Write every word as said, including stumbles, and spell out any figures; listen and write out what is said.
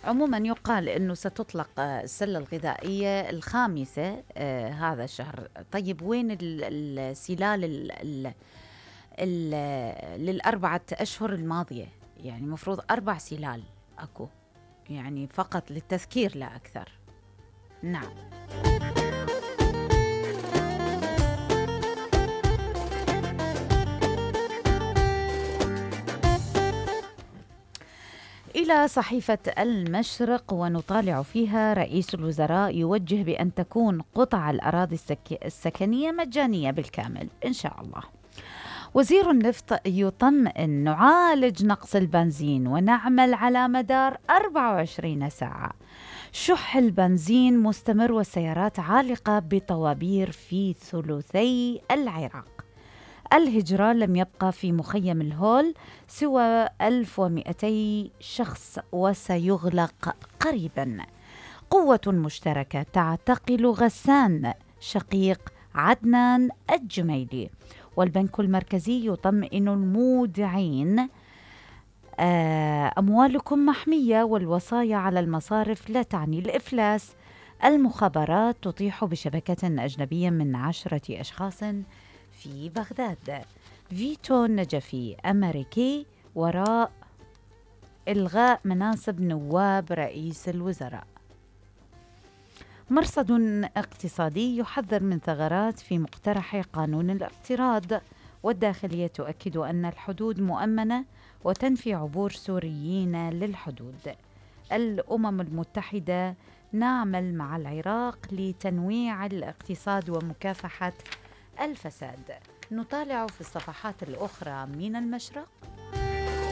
عموما يقال أنه ستطلق آه، السلة الغذائية الخامسة آه، هذا الشهر. طيب وين ال- السلال ال- ال- ال- للأربعة أشهر الماضية؟ يعني مفروض أربع سلال أكو، يعني فقط للتذكير لا أكثر. نعم. إلى صحيفة المشرق، ونطالع فيها رئيس الوزراء يوجه بأن تكون قطع الأراضي السك- السكنية مجانية بالكامل إن شاء الله. وزير النفط يطمئن نعالج نقص البنزين ونعمل على مدار أربعة وعشرين ساعة. شح البنزين مستمر والسيارات عالقة بطوابير في ثلثي العراق. الهجرة لم يبقى في مخيم الهول سوى ألف ومئتي شخص وسيغلق قريبا. قوة مشتركة تعتقل غسان شقيق عدنان الجميلي. والبنك المركزي يطمئن المودعين آه، أموالكم محمية والوصايا على المصارف لا تعني الإفلاس. المخابرات تطيح بشبكة أجنبية من عشرة أشخاص في بغداد. فيتو نجفي أمريكي وراء إلغاء مناصب نواب رئيس الوزراء. مرصد اقتصادي يحذر من ثغرات في مقترح قانون الاقتراض. والداخلية تؤكد أن الحدود مؤمنة وتنفي عبور سوريين للحدود. الأمم المتحدة نعمل مع العراق لتنويع الاقتصاد ومكافحة الفساد. نطالع في الصفحات الأخرى من المشرق.